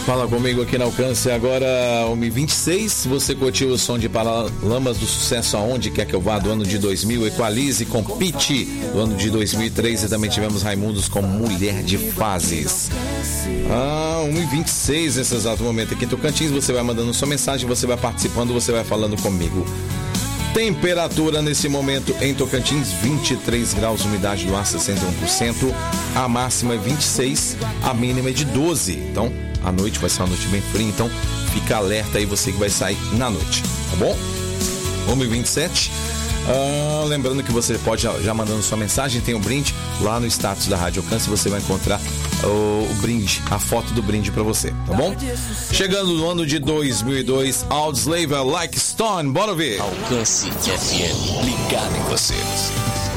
Fala comigo aqui na Alcance agora, 1h26. Você curtiu o som de Paralamas do Sucesso Aonde Quer Que Eu Vá, do ano de 2000, Equalize com Pitty, do ano de 2003, e também tivemos Raimundos com Mulher de Fases. 1h26 nesse exato momento aqui em Tocantins. Você vai mandando sua mensagem, você vai participando, você vai falando comigo. Temperatura nesse momento em Tocantins, 23 graus, umidade do ar 61%, a máxima é 26, a mínima é de 12. Então, a noite vai ser uma noite bem fria, então fica alerta aí você que vai sair na noite, tá bom? 1h27. Lembrando que você pode já mandando sua mensagem, tem um brinde lá no status da Rádio Alcance, você vai encontrar o brinde, a foto do brinde pra você, tá bom? Chegando no ano de 2002, Audioslave, Like Stone, bora ver. Alcance FM, ligado em você.